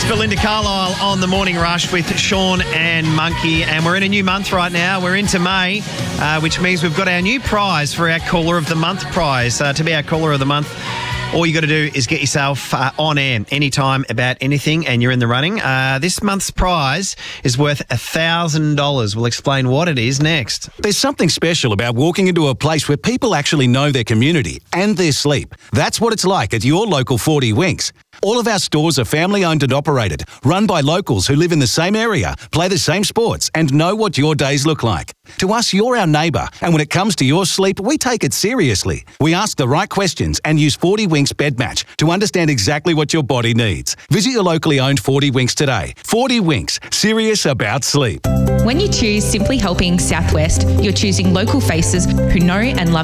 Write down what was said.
It's Belinda Carlisle on The Morning Rush with Sean and Monkey, and we're in a new month right now. We're into May, which means we've got our new prize for our Caller of the Month prize. To be our Caller of the Month, all you got to do is get yourself on air anytime about anything and you're in the running. This month's prize is worth $1,000. We'll explain what it is next. There's something special about walking into a place where people actually know their community and their sleep. That's what it's like at your local 40 Winks. All of our stores are family-owned and operated, run by locals who live in the same area, play the same sports, and know what your days look like. To us, you're our neighbour, and when it comes to your sleep, we take it seriously. We ask the right questions and use 40 Winks Bed Match to understand exactly what your body needs. Visit your locally owned 40 Winks today. 40 Winks, serious about sleep. When you choose Simply Helping Southwest, you're choosing local faces who know and love